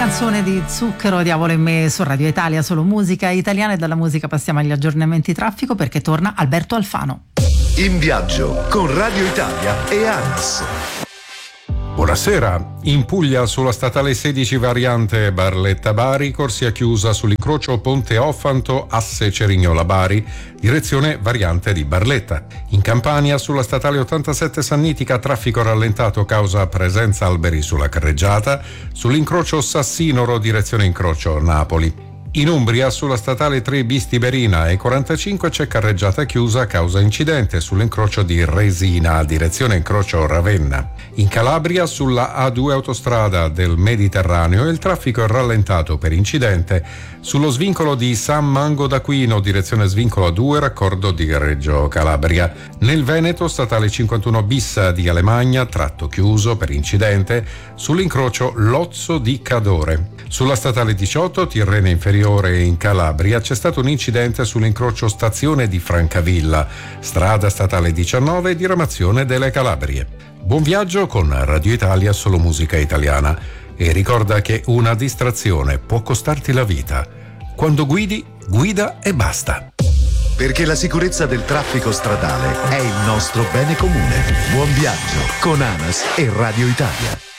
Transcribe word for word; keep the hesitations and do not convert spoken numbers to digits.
canzone di Zucchero, Diavolo in me su Radio Italia, solo musica italiana, e dalla musica passiamo agli aggiornamenti traffico perché torna Alberto Alfano. In viaggio con Radio Italia e ANAS. Buonasera. In Puglia sulla statale sedici variante Barletta-Bari, corsia chiusa sull'incrocio Ponte Offanto, asse Cerignola-Bari, direzione variante di Barletta. In Campania sulla statale ottantasette Sannitica, traffico rallentato causa presenza alberi sulla carreggiata, sull'incrocio Sassinoro, direzione incrocio Napoli. In Umbria sulla statale tre Bistiberina e quarantacinque c'è carreggiata chiusa causa incidente sull'incrocio di Resina, direzione incrocio Ravenna. In Calabria sulla A due autostrada del Mediterraneo il traffico è rallentato per incidente sullo svincolo di San Mango d'Aquino, direzione svincolo A due, raccordo di Reggio Calabria. Nel Veneto statale cinquantuno bis di Alemagna, tratto chiuso per incidente sull'incrocio Lozzo di Cadore. Sulla statale diciotto Tirrene Inferiore in Calabria c'è stato un incidente sull'incrocio stazione di Francavilla, strada statale diciannove, diramazione delle Calabrie. Buon viaggio con Radio Italia, solo musica italiana, e ricorda che una distrazione può costarti la vita. Quando guidi, guida e basta. Perché la sicurezza del traffico stradale è il nostro bene comune. Buon viaggio con ANAS e Radio Italia.